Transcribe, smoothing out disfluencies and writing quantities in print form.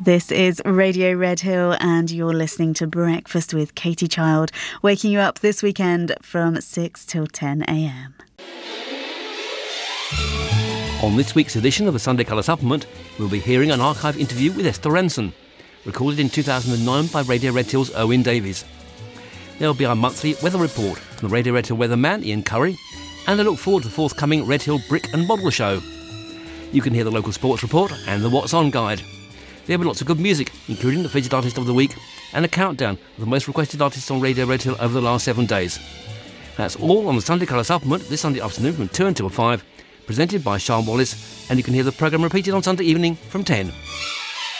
This is Radio Red Hill and you're listening to Breakfast with Katie Child, waking you up this weekend from 6 till 10 a.m. On this week's edition of the Sunday Colour Supplement, we'll be hearing an archive interview with Esther Rantzen, recorded in 2009 by Radio Red Hill's Owen Davies. There'll be our monthly weather report from the Radio Red Hill weatherman Ian Curry, and a look forward to the forthcoming Red Hill Brick and Model Show. You can hear the local sports report and the What's On guide. There'll be lots of good music, including the featured artist of the week and a countdown of the most requested artists on Radio Red Hill over the last 7 days. That's all on the Sunday Colour Supplement this Sunday afternoon from 2 until 5, presented by Sean Wallace, and you can hear the programme repeated on Sunday evening from 10.